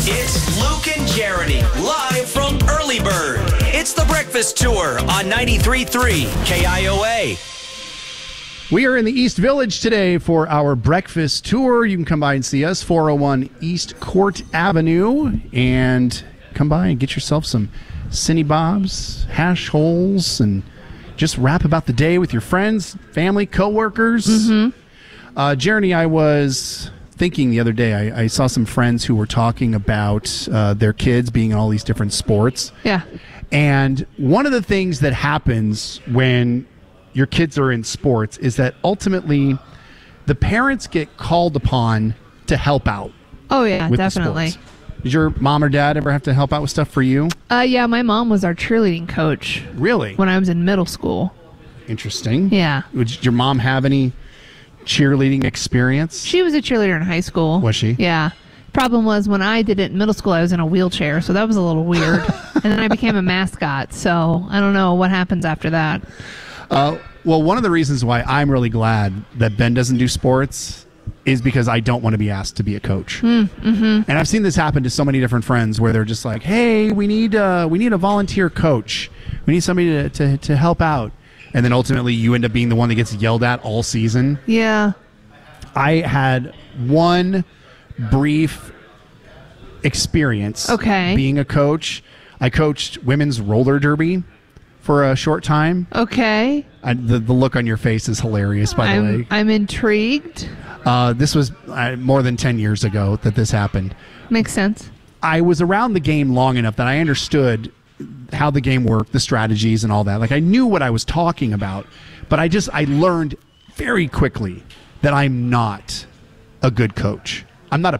It's Luke and Jeremy, live from Early Bird. It's the Breakfast Tour on 93.3 KIOA. We are in the East Village today for our breakfast tour. You can come by and see us, 401 East Court Avenue, and come by and get yourself some Cindy Bob's, hash holes, and just rap about the day with your friends, family, coworkers. Jeremy, I was thinking the other day, I saw some friends who were talking about their kids being in all these different sports. Yeah. And one of the things that happens when your kids are in sports is that ultimately the parents get called upon to help out. Oh, yeah, with definitely. The sports. Did your mom or dad ever have to help out with stuff for you? Yeah, my mom was our cheerleading coach. Really? When I was in middle school. Interesting. Yeah. Did your mom have any cheerleading experience? She was a cheerleader in high school. Was she? Yeah. Problem was, when I did it in middle school, I was in a wheelchair, so that was a little weird. And then I became a mascot, so I don't know what happens after that. Well, one of the reasons why I'm really glad that Ben doesn't do sports is because I don't want to be asked to be a coach. And I've seen this happen to so many different friends where they're just like, hey, we need a volunteer coach. We need somebody to help out. And then ultimately you end up being the one that gets yelled at all season. Yeah. I had one brief experience being a coach. I coached women's roller derby for a short time. Okay. The look on your face is hilarious, by the way. I'm intrigued. This was more than 10 years ago that this happened. Makes sense. I was around the game long enough that I understood how the game worked, the strategies and all that. Like, I knew what I was talking about, but I learned very quickly that I'm not a good coach. I'm not a